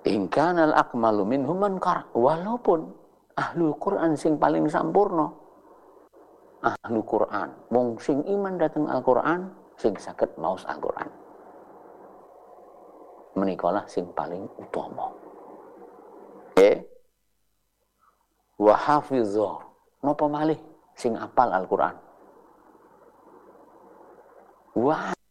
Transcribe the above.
In kanal akmalu minhum munkar, walaupun ahlul Quran sing paling sampurna, ahlul Quran, wong sing iman dateng Al-Quran, sing saged maos Al-Quran. Menikalah sing paling utama. Wa hafizah, napa malih sing apal Al-Quran. Wa